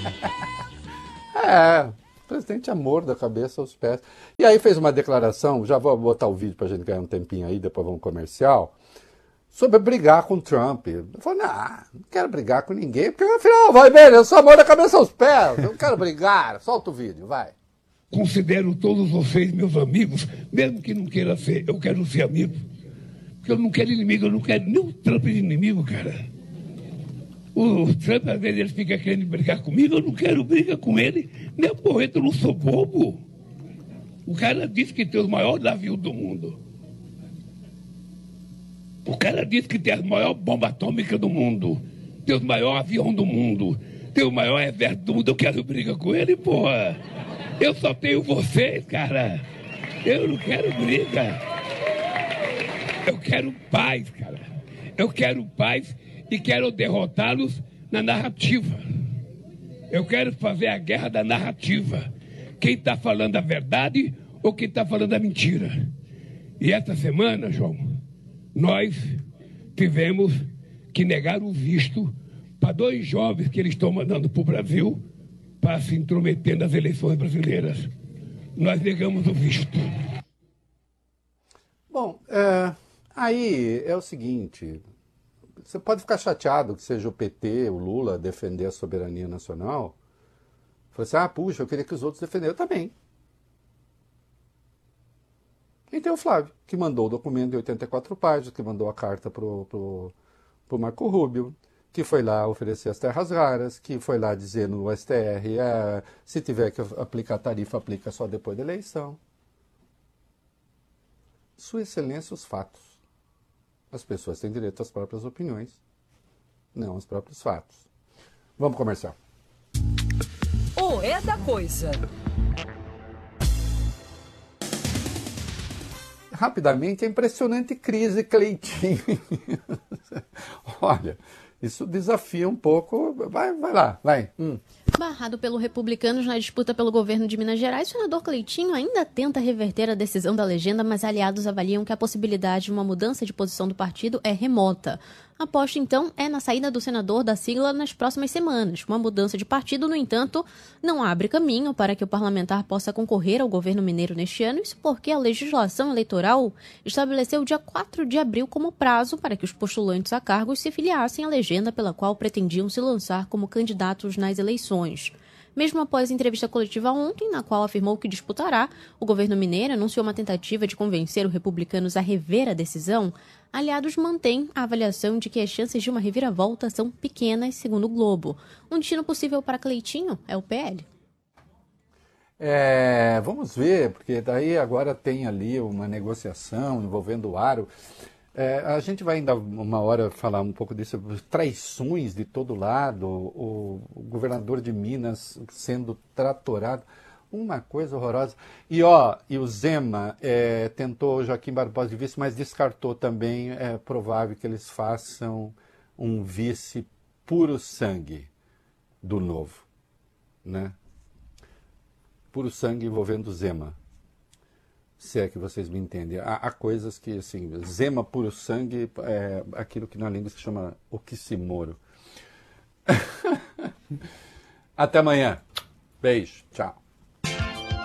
O presidente é amor da cabeça aos pés. E aí fez uma declaração, já vou botar o vídeo pra gente ganhar um tempinho aí, depois vamos comercial, sobre brigar com o Trump. Eu falei, não quero brigar com ninguém, porque afinal, vai ver, eu sou amor da cabeça aos pés, eu não quero brigar. Solta o vídeo, vai. Considero todos vocês meus amigos, mesmo que não queira ser, eu quero ser amigo. Porque eu não quero inimigo, eu não quero nem o Trump de inimigo, cara. O Trump, às vezes, ele fica querendo brigar comigo, eu não quero briga com ele. Nem porreta, eu não sou bobo. O cara disse que tem os maiores navios do mundo. O cara disse que tem a maior bomba atômica do mundo. Tem o maior avião do mundo. Tem o maior exército do mundo. Eu quero briga com ele, porra. Eu só tenho vocês, cara. Eu não quero briga. Eu quero paz, cara. Eu quero paz e quero derrotá-los na narrativa. Eu quero fazer a guerra da narrativa. Quem está falando a verdade ou quem está falando a mentira. E essa semana, João, nós tivemos que negar o visto para 2 jovens que eles estão mandando para o Brasil para se intrometer nas eleições brasileiras. Nós negamos o visto. Bom, aí é o seguinte, você pode ficar chateado que seja o PT, o Lula, defender a soberania nacional. Você, puxa, eu queria que os outros defendessem. Eu também. E tem o Flávio, que mandou o documento de 84 páginas, que mandou a carta pro Marco Rubio, que foi lá oferecer as terras raras, que foi lá dizer no STR, se tiver que aplicar tarifa, aplica só depois da eleição. Sua Excelência, os fatos. As pessoas têm direito às próprias opiniões, não aos próprios fatos. Vamos comercial. É da coisa. Rapidamente, a impressionante crise Cleitinho. Olha, isso desafia um pouco. Vai lá, vai. Barrado pelo Republicanos na disputa pelo governo de Minas Gerais, o senador Cleitinho ainda tenta reverter a decisão da legenda, mas aliados avaliam que a possibilidade de uma mudança de posição do partido é remota. A aposta, então, é na saída do senador da sigla nas próximas semanas. Uma mudança de partido, no entanto, não abre caminho para que o parlamentar possa concorrer ao governo mineiro neste ano, isso porque a legislação eleitoral estabeleceu o dia 4 de abril como prazo para que os postulantes a cargos se filiassem à legenda pela qual pretendiam se lançar como candidatos nas eleições. Mesmo após a entrevista coletiva ontem, na qual afirmou que disputará, o governo mineiro anunciou uma tentativa de convencer os republicanos a rever a decisão. Aliados mantêm a avaliação de que as chances de uma reviravolta são pequenas, segundo o Globo. Um destino possível para Cleitinho é o PL. Vamos ver, porque daí agora tem ali uma negociação envolvendo o Aro. A gente vai ainda uma hora falar um pouco disso, traições de todo lado, o governador de Minas sendo tratorado, uma coisa horrorosa. E o Zema tentou Joaquim Barbosa de vice, mas descartou também, é provável que eles façam um vice puro sangue do Novo, né? Puro sangue envolvendo Zema. Se é que vocês me entendem. Há coisas que, assim, Zema puro sangue é aquilo que na língua se chama oxímoro. Até amanhã. Beijo. Tchau.